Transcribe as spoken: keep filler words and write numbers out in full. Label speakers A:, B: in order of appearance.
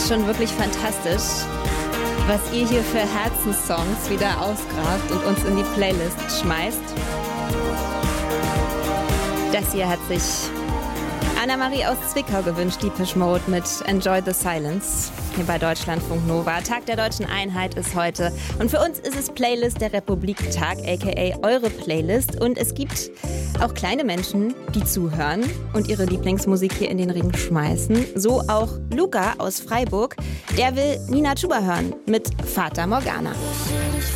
A: schon wirklich fantastisch, was ihr hier für Herzenssongs wieder ausgrabt und uns in die Playlist schmeißt. Das hier hat sich Anna-Marie aus Zwickau gewünscht, Depeche Mode mit Enjoy the Silence. Hier bei Deutschlandfunk Nova. Tag der Deutschen Einheit ist heute. Und für uns ist es Playlist der Republik Tag, aka eure Playlist. Und es gibt auch kleine Menschen, die zuhören und ihre Lieblingsmusik hier in den Ring schmeißen. So auch Luca aus Freiburg. Der will Nina Chuba hören mit Fata Morgana.
B: Ich seh dich